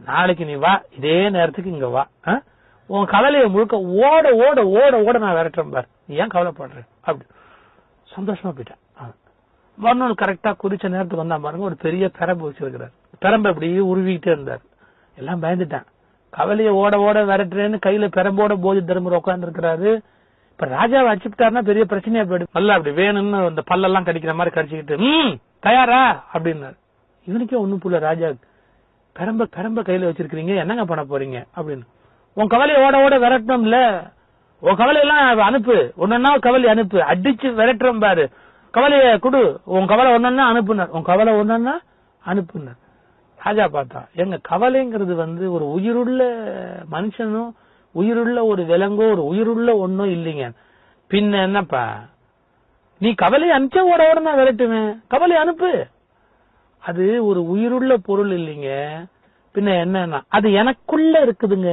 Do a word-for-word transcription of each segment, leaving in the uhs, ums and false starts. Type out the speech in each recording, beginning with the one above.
நாளைக்கு நீ வா, இதே நேரத்துக்கு இங்க வா, உன் கவலையை முழுக்க ஓட ஓட ஓட ஓட நான் விரட்டுறேன் பார், நீ ஏன் கவலைப்படுற அப்படி சந்தோஷமா போயிட்டேன். மறுநாள் கரெக்டா குறிச்ச நேரத்துக்கு வந்தா பாருங்க, ஒரு பெரிய பெரம்பு வச்சிருக்கிறார். பெரம்பு அப்படியே உருவிக்கிட்டே இருந்தார். எல்லாம் பயந்துட்டான். கவலையை ஓட ஓட விரட்டுறேன்னு கையில பெரம்போட போதி தர்மர் உட்கார்ந்து இருக்கிறாரு. இப்ப ராஜாவை அடிச்சுட்டாருன்னா பெரிய பிரச்சனையா போயிடும். நல்லா அப்படி வேணும்னு அந்த பல்லெல்லாம் கடிக்கிற மாதிரி கடிச்சுக்கிட்டு ம் தயாரா அப்படின்னாரு. இவனுக்கே ஒண்ணும் புள்ள. ராஜா பெரம்ப பெரம்ப கையில வச்சிருக்கீங்க, என்னங்க பண்ண போறீங்க அப்படின்னு. உன் கவலையை ஓட ஓட விரட்டணும்ல, உன் கவலையெல்லாம் அனுப்பு, ஒன்னா கவலை அனுப்பு, அடிச்சு விரட்டுறோம் பாரு, கவலைய குடு, உன் கவலை ஒன்னா அனுப்புனார், உன் கவலை ஒன்னா அனுப்புனார். ராஜா பார்த்தா, எங்க கவலைங்கிறது வந்து ஒரு உயிருள்ள மனுஷனும் உயிருள்ள ஒரு விலங்கோ ஒரு உயிருள்ள ஒன்னும் இல்லைங்க. பின்ன என்னப்பா, நீ கவலையை அனுப்பிச்சா ஓட ஓட நான் விரட்டுவேன், கவலை அனுப்பு. அது ஒரு உயிருள்ள பொருள் இல்லைங்க. பின்ன என்னன்னா அது எனக்குள்ள இருக்குதுங்க.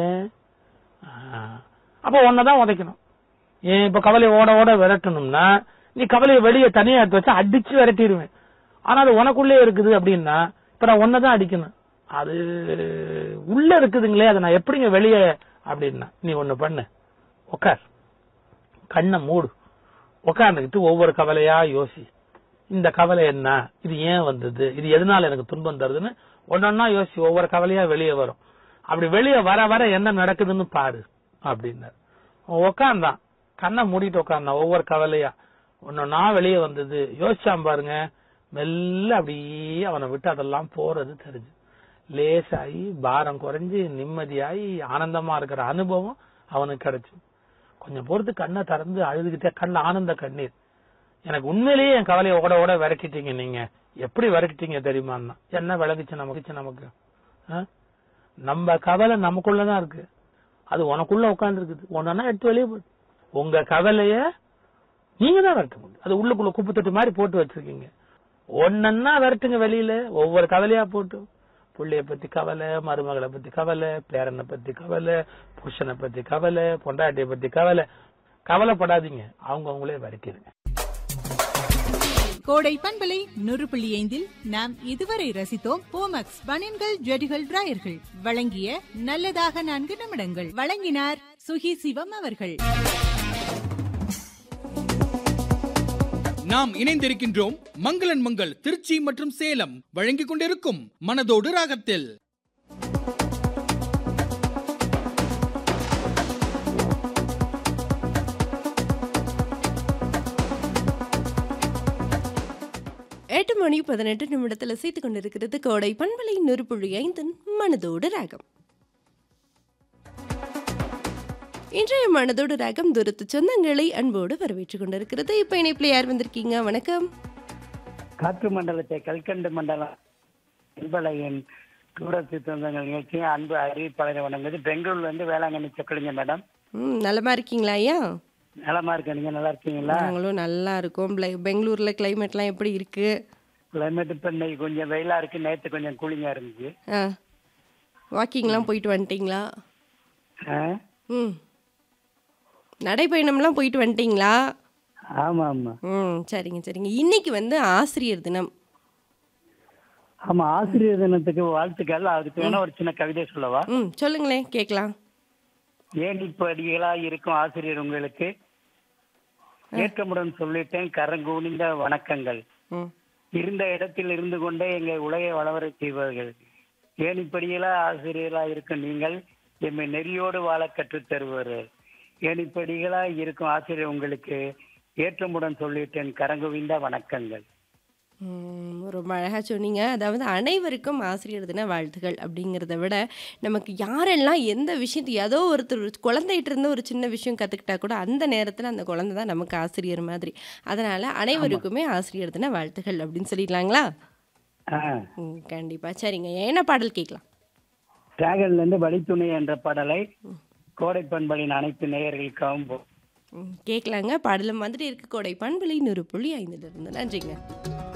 அப்ப ஒன்னதான் உதைக்கணும். ஏன் இப்ப கவலையை ஓட ஓட விரட்டணும்னா நீ கவலையை வெளியே தனியா எடுத்து வச்சா அடிச்சு விரட்டிடுவேன். ஆனா அது உனக்குள்ளே இருக்குது அப்படின்னா இப்ப நான் ஒன்னதான் அடிக்கணும். அது உள்ள இருக்குதுங்களே, அதை நான் எப்படிங்க வெளியே அப்படின்னா, நீ ஒண்ணு பண்ணு, உட்கார், கண்ணை மூடு, உட்கார்ந்துக்கிட்டு ஒவ்வொரு கவலையா யோசி. இந்த கவலை என்ன, இது ஏன் வந்தது, இது எதனால எனக்கு துன்பம் தருதுன்னு ஒன்னொன்னா யோசி. ஒவ்வொரு கவலையா வெளியே வரும். அப்படி வெளியே வர வர என்ன நடக்குதுன்னு பாரு அப்படின்னாரு. உட்கார்ந்தான், கண்ணை மூடிட்டு உட்கார்ந்தான். ஒவ்வொரு கவலையா ஒன்னொன்னா வெளியே வந்தது. யோசிச்சான் பாருங்க. மெல்ல அப்படியே அவனை விட்டு அதெல்லாம் போறது தெரிஞ்சு, லேசாயி பாரம் குறைஞ்சு நிம்மதியாயி ஆனந்தமா இருக்கிற அனுபவம் அவனுக்கு கிடைச்சு. கொஞ்சம் பொறுத்து கண்ணை திறந்து அழுதுகிட்டே, கண்ணில் ஆனந்த கண்ணீர். எனக்கு உண்மையிலேயே என் கவலையை ஓட ஓட விரட்டிட்டீங்க, நீங்க எப்படி விரட்டிட்டீங்க தெரியுமா? என்ன விளக்குச்சு நமக்கு நமக்கு நம்ம கவலை நமக்குள்ளதான் இருக்கு, அது உனக்குள்ள உட்கார்ந்து இருக்குது. ஒன்னா எடுத்து வெளியே போடு. உங்க கவலைய நீங்க தான் விரட்ட முடியும். அது உள்ளுக்குள்ள குப்பை தொட்டு மாதிரி போட்டு வச்சிருக்கீங்க. ஒன்னா விரட்டுங்க வெளியில, ஒவ்வொரு கவலையா போட்டு. புள்ளைய பத்தி கவலை, மருமகளை பத்தி கவலை, பேரனை பத்தி கவலை, புருஷனை பத்தி கவலை, பொண்டாட்டிய பத்தி கவலை. கவலைப்படாதீங்க, அவங்க அவங்களே விரட்டிடுங்க. கோடை பண்பலை நூறு புள்ளி ஐந்தில் நாம் இதுவரை ரசித்தோம் போமக்ஸ் பனியன்கள் ஜெடிகள் டிராயர்கள் வழங்கிய நல்லதாக நான்கு நிமிடங்கள். வழங்கினார் சுகி சிவம் அவர்கள். நாம் இணைந்திருக்கின்றோம் மங்களன் மங்கள் திருச்சி மற்றும் சேலம் வழங்கிக் கொண்டிருக்கும் மனதோடு ராகத்தில். எட்டு மணி பதினெட்டு நிமிடத்தில் செய்து கொண்டிருக்கிறது கோடை பண்பலை நூறு புள்ளி ஐந்தின் மனதோடு ராகம். இன்றைய மனதோடு ராகம் தூரத்து சொந்தங்களை அன்போடு வரவேற்றுக் கொண்டிருக்கிறது. இப்ப இணைப்புல யார் வந்திருக்கீங்க? வணக்கம். காற்று மண்டலத்தை கல்கண்டு மண்டலம் அன்பலையின் தூரத்து சொந்தங்கள் நிகழ்ச்சியும் அன்பு அறிவிப்பாளரை வணங்குது. பெங்களூர்ல இருந்து வேளாங்கண்ணி சொக்கலிங்க மேடம். ம், நலமா இருக்கீங்களா ஐயா? நலமா இருக்க, நீங்க நல்லா இருக்கீங்களா? நாங்களும் நல்லா இருக்கோம். பெங்களூர்ல கிளைமேட்லாம் எப்படி இருக்கு? கிளைமேட் இப்ப இன்னைக்கு கொஞ்சம் வெயிலா இருக்கு, நேற்று கொஞ்சம் கூலிங்கா இருந்துச்சு. வாக்கிங்லாம் போயிட்டு வந்துட்டீங்களா? ஆ? ம், நடைப்பயணம்லாம் போயிட்டு வந்துட்டீங்களா? ஆமா ஆமா. ம், சரிங்க சரிங்க. இன்னைக்கு வந்து ஆசிரியர் தினம். ஆமா, ஆசிரியர் தினத்துக்கு வாழ்த்துக்கள். அதுக்கு வேணா ஒரு சின்ன கவிதை சொல்லவா? ம், சொல்லுங்களேன், கேட்கலாம். ஏன் இப்ப அடிகளா இருக்கும் ஆசிரியர் உங்களுக்கு ஏற்றமுடன் சொல்லிட்டேன் கரங்கூனிந்த வணக்கங்கள். இருந்த இடத்தில் இருந்து கொண்டே எங்க உலகை வளவர செய்வார்கள். ஏன் இப்படியெல்லாம் ஆசிரியர்களா இருக்கும் நீங்கள் எம்மை நெறியோடு வாழ கற்றுத் தருவார்கள். ஏன் இப்படிகளா இருக்கும் ஆசிரியர் உங்களுக்கு ஏற்றமுடன் சொல்லிட்டேன் கரங்குவிந்த வணக்கங்கள். ரொம்ப அழகாக சொன்னீங்க. அதாவது அனைவருக்கும் ஆசிரியர் தின வாழ்த்துகள் அப்படிங்கிறத விட நமக்கு யாரெல்லாம் எந்த விஷயத்தை ஏதோ ஒருத்தர் குழந்தைகிட்ட இருந்து ஒரு சின்ன விஷயம் கற்றுக்கிட்டா கூட அந்த நேரத்தில் அந்த குழந்தை தான் நமக்கு ஆசிரியர் மாதிரி. அதனால் அனைவருக்குமே ஆசிரியர் தின வாழ்த்துகள் அப்படின்னு சொல்லிடலாங்களா? ம், கண்டிப்பாக. சரிங்க, என்ன பாடல் கேட்கலாம்? டிராகன்ல இருந்து வழித்துணை என்ற பாடலை கோடை பண்பலின் அனைத்து நேயர்களுக்காகவும் கேட்கலாங்க. பாடலும் வந்துட்டு இருக்கு கோடை பண்பலை நூறு புள்ளி ஐந்துல இருந்து. நன்றிங்க.